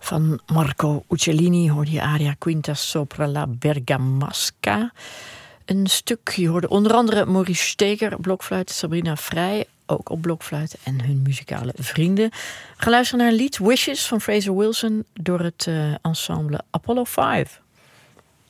Van Marco Uccellini hoorde je aria Quinta sopra la Bergamasca. Een stuk, je hoorde onder andere Maurice Steger, blokfluit, Sabrina Vrij, ook op blokfluit, en hun muzikale vrienden. We gaan luisteren naar een lied, Wishes van Fraser Wilson, door het ensemble Apollo 5.